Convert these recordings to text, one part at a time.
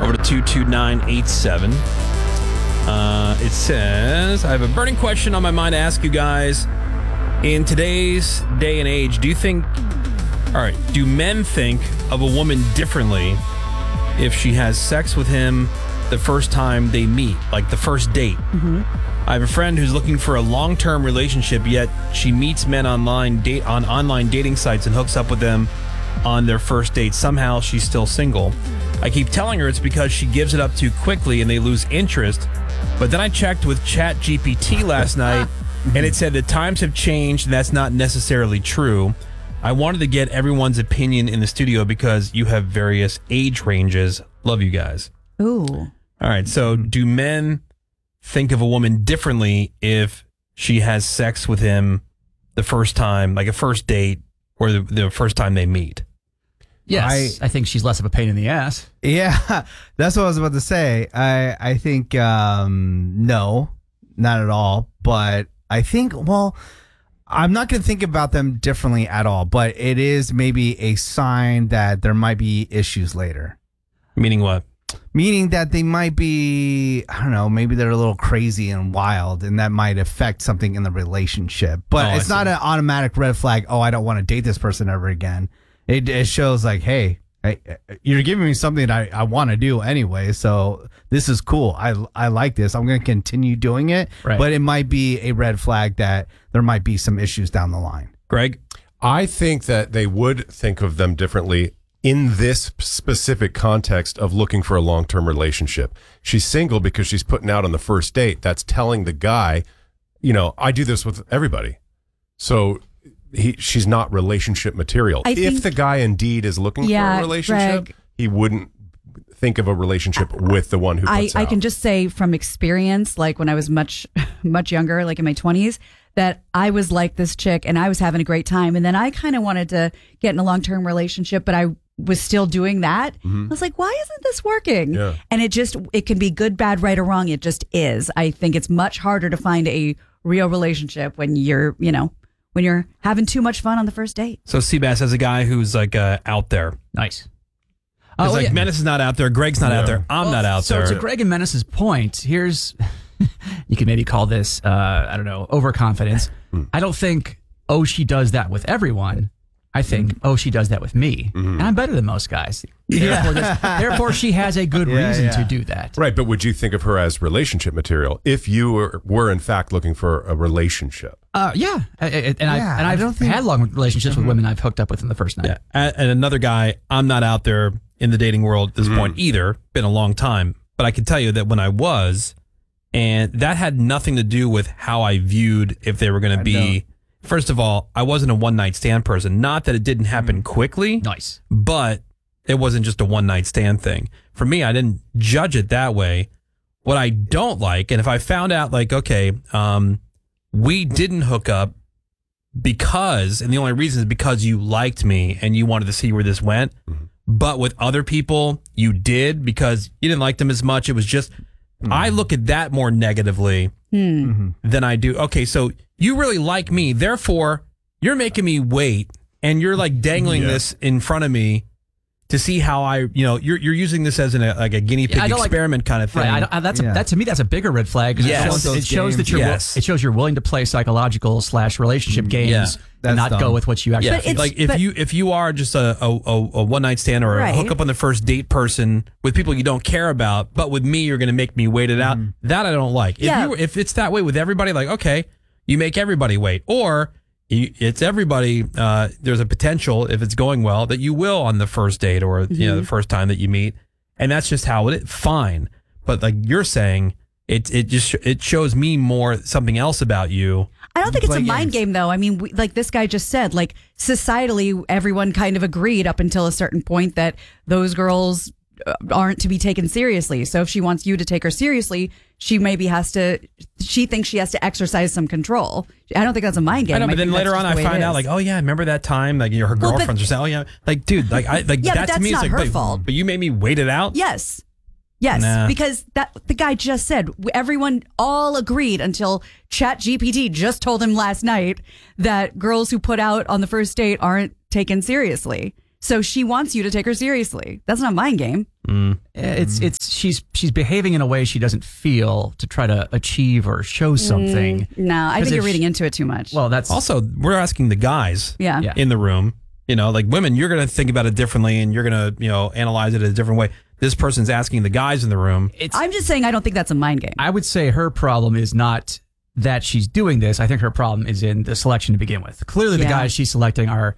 over to 22987. It says, I have a burning question on my mind to ask you guys. In today's day and age, do men think of a woman differently if she has sex with him the first time they meet, like the first date? Mm-hmm. I have a friend who's looking for a long-term relationship, yet she meets men on online dating sites and hooks up with them on their first date. Somehow she's still single. I keep telling her it's because she gives it up too quickly and they lose interest. But then I checked with ChatGPT last night and it said that times have changed and that's not necessarily true. I wanted to get everyone's opinion in the studio because you have various age ranges. Love you guys. Ooh. All right. So do men think of a woman differently if she has sex with him the first time, like a first date or the first time they meet? Yes, I think she's less of a pain in the ass. Yeah, that's what I was about to say. I think no, not at all. But I think, well, I'm not going to think about them differently at all. But it is maybe a sign that there might be issues later. Meaning what? Meaning that they might be, I don't know, maybe they're a little crazy and wild, and that might affect something in the relationship. But it's not an automatic red flag. Oh, I don't want to date this person ever again. It shows like, hey, you're giving me something that I want to do anyway, so this is cool. I like this. I'm going to continue doing it, right. But it might be a red flag that there might be some issues down the line. Greg? I think that they would think of them differently in this specific context of looking for a long-term relationship. She's single because she's putting out on the first date. That's telling the guy, I do this with everybody. So she's not relationship material. If the guy indeed is looking for a relationship, Greg, he wouldn't think of a relationship with the one who puts out. I can just say from experience, like when I was much, much younger, like in my 20s, that I was like this chick and I was having a great time. And then I kind of wanted to get in a long-term relationship, but I was still doing that. I was like, why isn't this working? Yeah. And it can be good, bad, right, or wrong. It just is. I think it's much harder to find a real relationship when you're, when you're having too much fun on the first date. So Seabass, as a guy who's like out there. Nice. It's like Menace is not out there. Greg's not out there. I'm not out there. So to Greg and Menace's point, here's, you could maybe call this, overconfidence. I don't think, she does that with everyone. I think, she does that with me. And I'm better than most guys. Therefore, she has a good reason to do that. Right, but would you think of her as relationship material if you were in fact looking for a relationship? Yeah. I've had long relationships with women I've hooked up with in the first night. Yeah. And another guy, I'm not out there in the dating world at this point either. Been a long time. But I can tell you that when I was, and that had nothing to do with how I viewed if they were going to be. First of all, I wasn't a one-night stand person. Not that it didn't happen quickly. Nice. But it wasn't just a one-night stand thing. For me, I didn't judge it that way. What I don't like, and if I found out, like, okay, we didn't hook up because, and the only reason is because you liked me and you wanted to see where this went, but with other people, you did because you didn't like them as much. It was just, I look at that more negatively than I do. Okay, so you really like me, therefore you're making me wait, and you're like dangling this in front of me to see how you're using this as a guinea pig experiment kind of thing. Right, that to me that's a bigger red flag. Yes. It shows that you're willing to play psychological / relationship games and not go with what you actually. Like if you are just a one night stand or a hook up on the first date person with people you don't care about, but with me you're going to make me wait it out. That I don't like. If it's that way with everybody, like, okay, you make everybody wait, or it's everybody. There's a potential, if it's going well, that you will on the first date or the first time that you meet, and that's just how it is. Fine, but like you're saying, it shows me more something else about you. I don't think it's a mind game, though. I mean, like this guy just said, like societally, everyone kind of agreed up until a certain point that those girls aren't to be taken seriously. So if she wants you to take her seriously, she thinks she has to exercise some control. I don't think that's a mind game. I know, but then later on I find out, like, oh yeah, remember that time, like her girlfriends are saying, oh yeah, like dude, like I like that to me is like, her fault. But you made me wait it out. Yes, because the guy just said everyone all agreed until ChatGPT just told him last night that girls who put out on the first date aren't taken seriously. So she wants you to take her seriously. That's not a mind game. It's she's behaving in a way she doesn't feel to try to achieve or show something. No, I 'Cause think you're if reading into it too much. Well, that's Also, we're asking the guys yeah. Yeah. in the room. You know, like women, you're going to think about it differently and you're going to, analyze it a different way. This person's asking the guys in the room. I'm just saying I don't think that's a mind game. I would say her problem is not that she's doing this. I think her problem is in the selection to begin with. Clearly, the Yeah. guys she's selecting are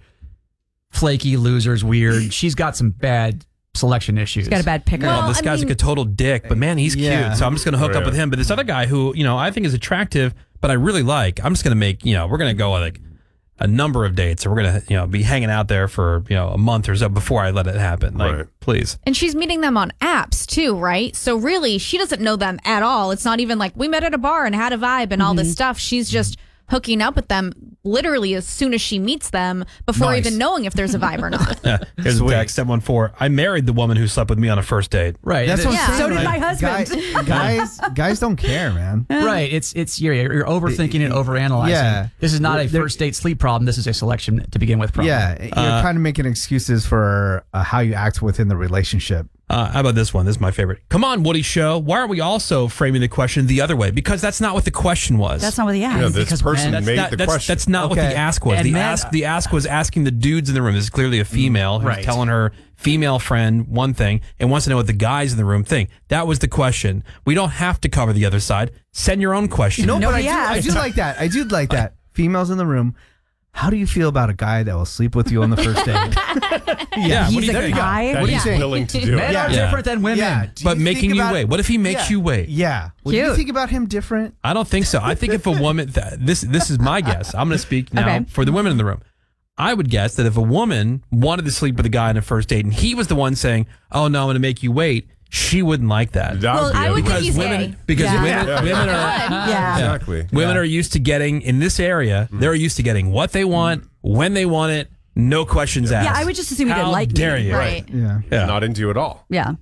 flaky, losers, weird. She's got some bad selection issues. She's got a bad picker. Well, this guy's like a total dick, but man, he's Yeah. cute. So I'm just going to hook up with him. But this other guy who, I think is attractive, but I really like, I'm just going to make, we're going to go on like a number of dates. And we're going to, be hanging out there for, a month or so before I let it happen. Like, Right. please. And she's meeting them on apps too, right? So really, she doesn't know them at all. It's not even like we met at a bar and had a vibe and all this stuff. She's just hooking up with them literally as soon as she meets them before Nice. even knowing if there's a vibe or not. Here's a text, 714. I married the woman who slept with me on a first date. Right. That's what I'm Yeah. saying. So did like, my husband. Guys don't care, man. Right. It's you're overthinking it, overanalyzing. Yeah. This is not a There- first date sleep problem. This is a selection to begin with problem. Yeah, you're kind of making excuses for how you act within the relationship. How about this one? This is my favorite. Come on, Woody Show. Why are we also framing the question the other way? Because that's not what the question was. That's not what he asked. You know, this Because person men- made That- the that's, question. that's not what Okay. the ask was. And The ask was asking the dudes in the room. This is clearly a female who's Right. telling her female friend one thing and wants to know what the guys in the room think. That was the question. We don't have to cover the other side. Send your own question. No, but Nobody I asked. do like that. I do like that. Females in the room. How do you feel about a guy that will sleep with you on the first date? yeah. He's What do you a think? guy. that What do you he's think? willing to do Men it. are Yeah. different than women. Yeah. Do But you making think you about- wait. What if he makes you wait? Yeah. Would you Cute. think about him different? I don't think so. I think if a woman, this is my guess. I'm going to speak now Okay. for the women in the room. I would guess that if a woman wanted to sleep with a guy on a first date and he was the one saying, "Oh no, I'm going to make you wait," she wouldn't like that. That Well, be I would okay. think he's women, gay. because Yeah. women are Yeah. Exactly. women are used to getting in this area. They're used to getting what they want when they want it. No questions asked. Yeah, I would just assume he didn't How like me. dare you? Right. Yeah. Yeah. Not into you at all. Yeah.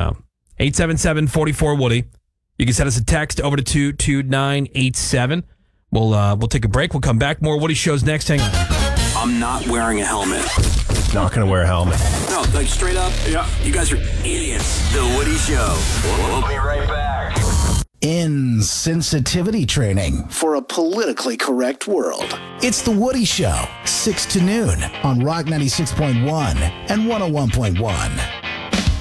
877-44-WOODY. You can send us a text over to 22987. We'll take a break. We'll come back. More Woody Shows next. Hang on. I'm not wearing a helmet. Not going to wear a helmet. No, like straight up. Yeah. You guys are idiots. The Woody Show. We'll be right back. Insensitivity training for a politically correct world. It's The Woody Show, 6 to noon on Rock 96.1 and 101.1.